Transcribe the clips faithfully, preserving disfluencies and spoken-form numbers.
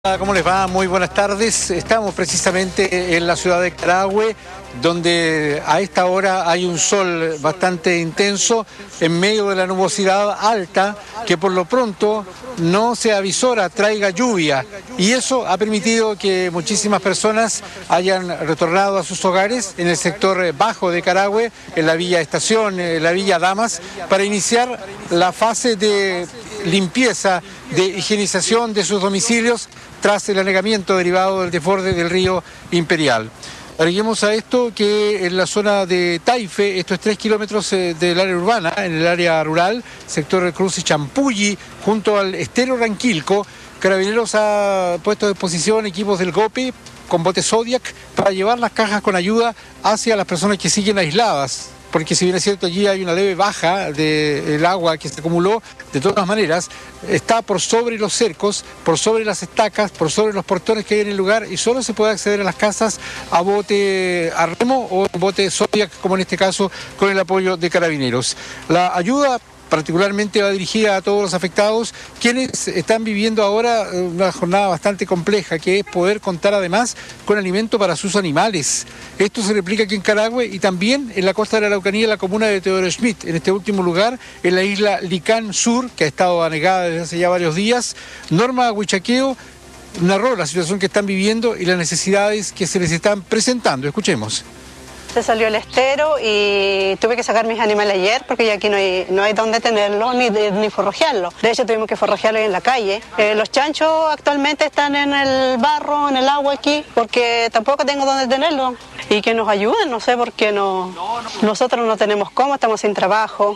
Hola, ¿cómo les va? Muy buenas tardes. Estamos precisamente en la ciudad de Carahue, donde a esta hora hay un sol bastante intenso en medio de la nubosidad alta que por lo pronto no se avisora traiga lluvia, y eso ha permitido que muchísimas personas hayan retornado a sus hogares en el sector bajo de Carahue, en la Villa Estación, en la Villa Damas, para iniciar la fase de limpieza, de higienización de sus domicilios tras el anegamiento derivado del desborde del río Imperial. Agreguemos a esto que en la zona de Taife, esto es tres kilómetros del área urbana, en el área rural, sector Cruce Champulli, junto al estero Ranquilco, Carabineros ha puesto a disposición equipos del GOPE con botes Zodiac para llevar las cajas con ayuda hacia las personas que siguen aisladas. Porque si bien es cierto, allí hay una leve baja del agua que se acumuló, de todas maneras está por sobre los cercos, por sobre las estacas, por sobre los portones que hay en el lugar, y solo se puede acceder a las casas a bote a remo o bote Zodiac, como en este caso, con el apoyo de Carabineros. La ayuda particularmente va dirigida a todos los afectados, quienes están viviendo ahora una jornada bastante compleja, que es poder contar además con alimento para sus animales. Esto se replica aquí en Carahue y también en la costa de la Araucanía, en la comuna de Teodoro Schmidt, en este último lugar, en la isla Licán Sur, que ha estado anegada desde hace ya varios días. Norma Huichaqueo narró la situación que están viviendo y las necesidades que se les están presentando. Escuchemos. Se salió el estero y tuve que sacar mis animales ayer porque ya aquí no hay, no hay dónde tenerlos ni, ni forrajearlos. De hecho tuvimos que forrajearlos en la calle. Eh, los chanchos actualmente están en el barro, en el agua aquí, porque tampoco tengo dónde tenerlos. Y que nos ayuden, no sé por qué no, nosotros no tenemos cómo, estamos sin trabajo.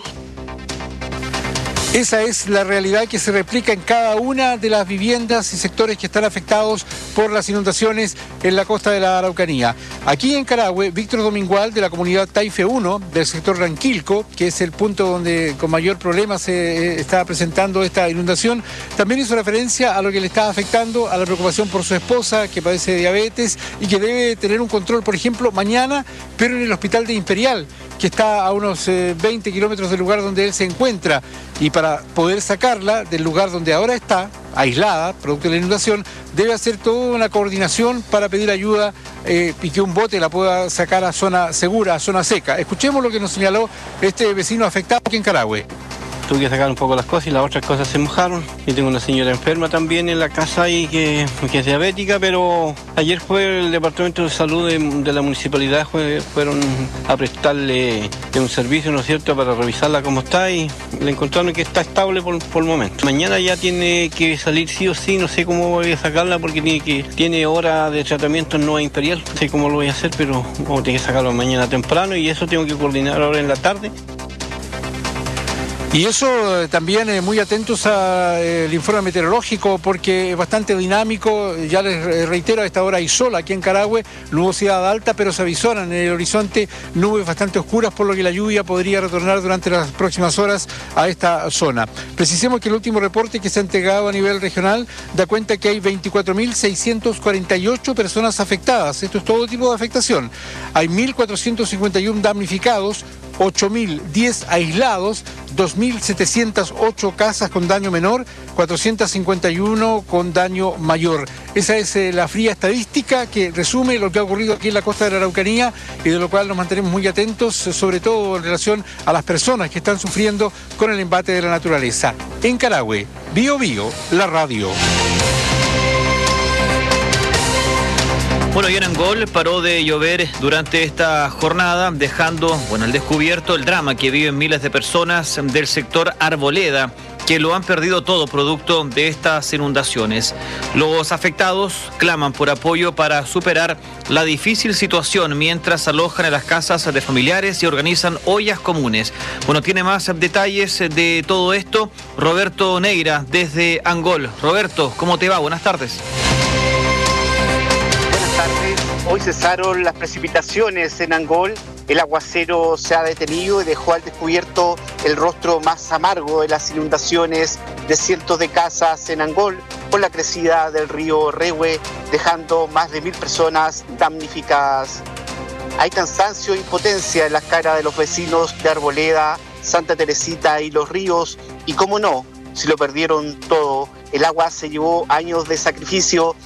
Esa es la realidad que se replica en cada una de las viviendas y sectores que están afectados por las inundaciones en la costa de la Araucanía. Aquí en Carahue, Víctor Domingual, de la comunidad Taife uno, del sector Ranquilco, que es el punto donde con mayor problema se está presentando esta inundación, también hizo referencia a lo que le está afectando, a la preocupación por su esposa, que padece de diabetes y que debe tener un control, por ejemplo, mañana, pero en el hospital de Imperial, que está a unos eh, veinte kilómetros del lugar donde él se encuentra, y para poder sacarla del lugar donde ahora está, aislada, producto de la inundación, debe hacer toda una coordinación para pedir ayuda eh, y que un bote la pueda sacar a zona segura, a zona seca. Escuchemos lo que nos señaló este vecino afectado aquí en Carahue. Tuve que sacar un poco las cosas y las otras cosas se mojaron. Y tengo una señora enferma también en la casa ahí que, que es diabética, pero ayer fue el Departamento de Salud de, de la Municipalidad, fue, fueron a prestarle un servicio, ¿no es cierto?, para revisarla cómo está, y le encontraron que está estable por, por el momento. Mañana ya tiene que salir sí o sí, no sé cómo voy a sacarla porque tiene, que, tiene hora de tratamiento en Nueva Imperial. No sé cómo lo voy a hacer, pero vamos a tener que sacarlo mañana temprano y eso tengo que coordinar ahora en la tarde. Y eso eh, también eh, muy atentos al eh, informe meteorológico, porque es bastante dinámico. Ya les reitero, a esta hora hay sol aquí en Carahue, nubosidad alta, pero se avisoran en el horizonte nubes bastante oscuras, por lo que la lluvia podría retornar durante las próximas horas a esta zona. Precisemos que el último reporte que se ha entregado a nivel regional da cuenta que hay veinticuatro mil seiscientas cuarenta y ocho personas afectadas. Esto es todo tipo de afectación. Hay mil cuatrocientos cincuenta y uno damnificados, ocho mil diez aislados, dos mil setecientas ocho casas con daño menor, cuatrocientas cincuenta y uno con daño mayor. Esa es eh, la fría estadística que resume lo que ha ocurrido aquí en la costa de la Araucanía, y de lo cual nos mantenemos muy atentos, sobre todo en relación a las personas que están sufriendo con el embate de la naturaleza. En Carahue, Bio Bio, la radio. Bueno, y en Angol paró de llover durante esta jornada, dejando, bueno, al descubierto el drama que viven miles de personas del sector Arboleda, que lo han perdido todo producto de estas inundaciones. Los afectados claman por apoyo para superar la difícil situación mientras alojan en las casas de familiares y organizan ollas comunes. Bueno, tiene más detalles de todo esto Roberto Neira desde Angol. Roberto, ¿cómo te va? Buenas tardes. Hoy cesaron las precipitaciones en Angol, el aguacero se ha detenido y dejó al descubierto el rostro más amargo de las inundaciones de cientos de casas en Angol por la crecida del río Rehue, dejando más de mil personas damnificadas. Hay cansancio e impotencia en las caras de los vecinos de Arboleda, Santa Teresita y Los Ríos, y cómo no, si lo perdieron todo el agua se llevó años de sacrificio